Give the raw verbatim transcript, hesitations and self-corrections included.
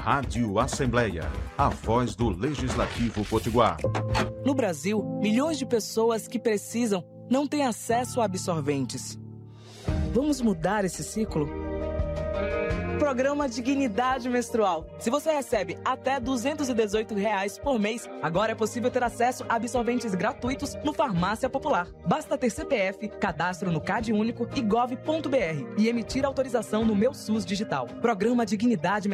Rádio Assembleia, a voz do Legislativo Potiguar. No Brasil, milhões de pessoas que precisam não têm acesso a absorventes. Vamos mudar esse ciclo? Programa Dignidade Menstrual. Se você recebe até duzentos e dezoito reais por mês, agora é possível ter acesso a absorventes gratuitos no Farmácia Popular. Basta ter C P F, cadastro no Cade Único e gov ponto br e emitir autorização no Meu SUS Digital. Programa Dignidade Menstrual.